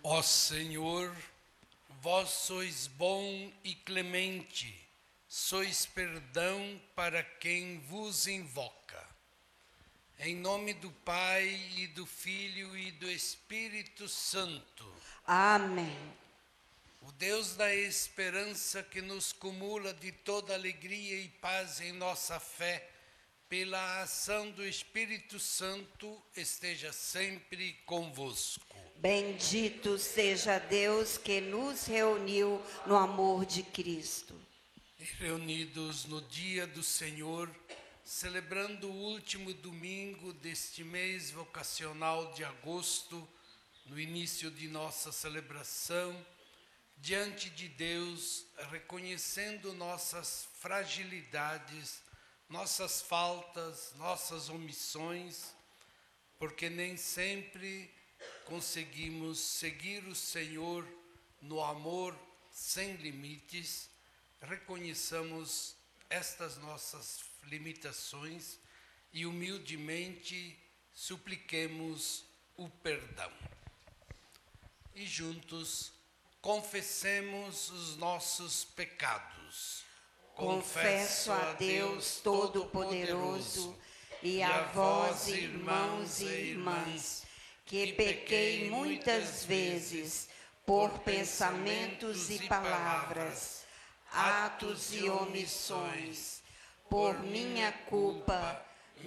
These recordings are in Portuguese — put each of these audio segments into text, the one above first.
Ó Senhor, vós sois bom e clemente, sois perdão para quem vos invoca. Em nome do Pai, e do Filho, e do Espírito Santo. Amém. O Deus da esperança, que nos cumula de toda alegria e paz em nossa fé, pela ação do Espírito Santo, esteja sempre convosco. Bendito seja Deus que nos reuniu no amor de Cristo. Reunidos no dia do Senhor, celebrando o último domingo deste mês vocacional de agosto, no início de nossa celebração, diante de Deus, reconhecendo nossas fragilidades, nossas faltas, nossas omissões, porque nem sempre conseguimos seguir o Senhor no amor sem limites. Reconheçamos estas nossas limitações e humildemente supliquemos o perdão. E juntos confessemos os nossos pecados. Confesso a Deus Todo-Poderoso e a vós, irmãos e irmãs, que pequei muitas vezes por pensamentos e palavras, atos e omissões, por minha culpa,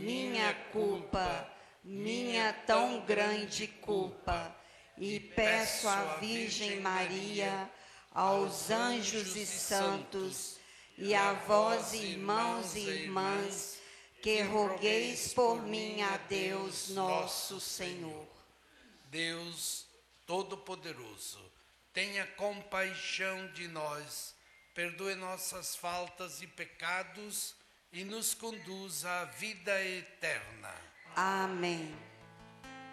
minha tão grande culpa, e peço à Virgem Maria, aos anjos e santos, e a vós, irmãos e irmãs, que rogueis por mim a Deus nosso Senhor. Deus Todo-Poderoso, tenha compaixão de nós, perdoe nossas faltas e pecados e nos conduza à vida eterna. Amém.